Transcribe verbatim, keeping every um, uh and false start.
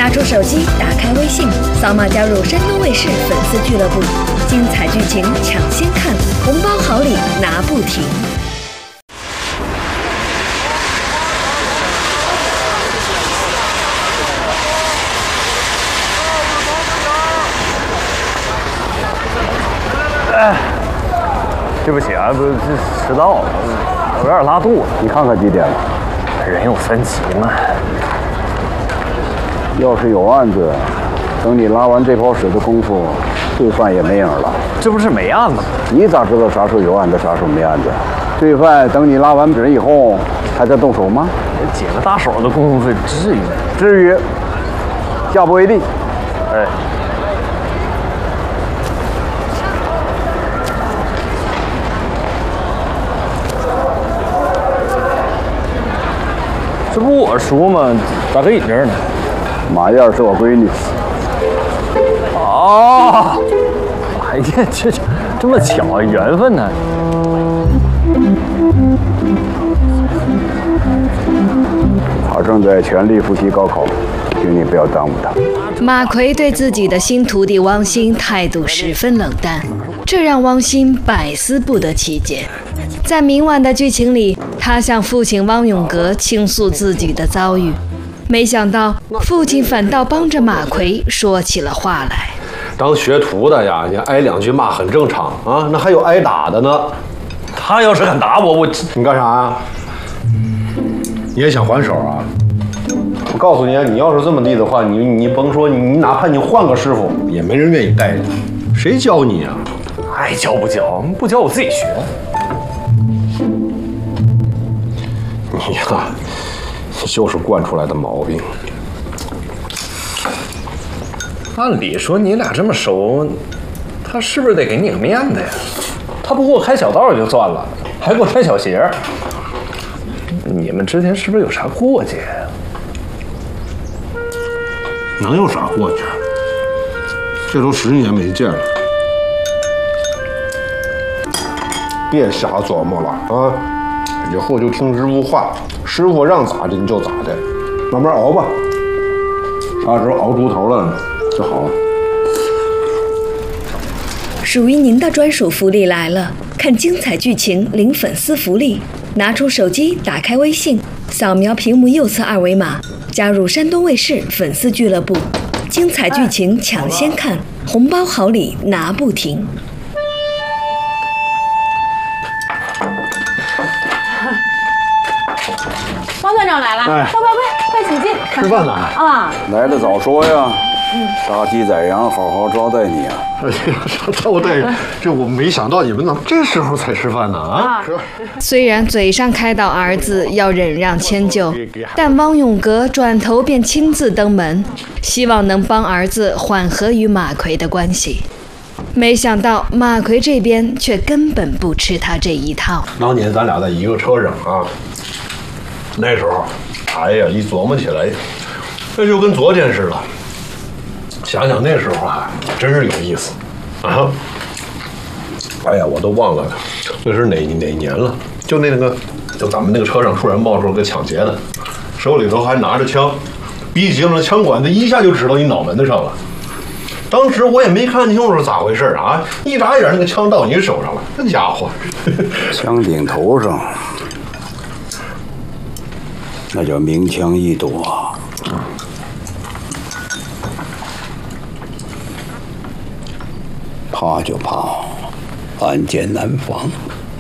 拿出手机，打开微信，扫码加入山东卫视粉丝俱乐部，精彩剧情抢先看，红包好礼拿不停。 哎，对不起啊，不是迟到了，我有点拉肚子。 你看看几点了？ 人有分级嘛。 要是有案子，等你拉完这泡屎的功夫，罪犯也没影了。 这不是没案子吗？ 你咋知道啥时候有案子，啥时候没案子？罪犯等你拉完屎以后，还在动手吗？ 解个大手的功夫，至于吗？ 至于。下不为例。 哎。这不我说吗？咋搁你这儿呢？ 马燕是我闺女。 哦，哎呀，这这么巧啊，缘分呢。 他正在全力复习高考，请你不要耽误他。 马奎对自己的新徒弟汪鑫态度十分冷淡，这让汪鑫百思不得其解。在明晚的剧情里，他向父亲汪永革倾诉自己的遭遇，没想到父亲反倒帮着马奎说起了话来。 当学徒的呀，你挨两句骂很正常啊，那还有挨打的呢。 他要是敢打我，我你干啥呀？你也想还手啊？我告诉你，你要是这么地的话，你你甭说，你哪怕你换个师傅，也没人愿意带你。谁教你啊？ 爱教不教，不教我自己学。 你呀，就是惯出来的毛病。 按理说你俩这么熟，他是不是得给你个面子呀？他不给我开小道就算了，还给我穿小鞋。你们之前是不是有啥过节呀？ 能有啥过节？这都十年没见了，别瞎琢磨了啊！以后就听师傅话，师傅让咋的你就咋的，慢慢熬吧。啥时候熬出头了就好了。 属于您的专属福利来了！看精彩剧情领粉丝福利，拿出手机，打开微信，扫描屏幕右侧二维码，加入山东卫视粉丝俱乐部，精彩剧情抢先看，红包好礼拿不停。 王团长来了， 哎， 快快快，快请进。 吃饭呢？ 啊， 来的早说呀！杀鸡宰羊，好好招待你啊！ 哎呀，招待，这我没想到你们怎么这时候才吃饭呢？啊！ 虽然嘴上开导儿子要忍让迁就，但汪永革转头便亲自登门，希望能帮儿子缓和与马奎的关系。没想到马奎这边却根本不吃他这一套。 当年咱俩在一个车上啊，那时候，哎呀，一琢磨起来，这就跟昨天似的。想想那时候啊，真是有意思啊！哎呀，我都忘了这是哪哪年了。就那个，就咱们那个车上突然冒出了个抢劫的，手里头还拿着枪，逼急了，枪管子一下就指到你脑门子上了。当时我也没看清楚是咋回事啊，一眨眼那个枪到你手上了，这家伙， 枪顶头上，那叫明枪易躲。怕就怕，暗箭难防。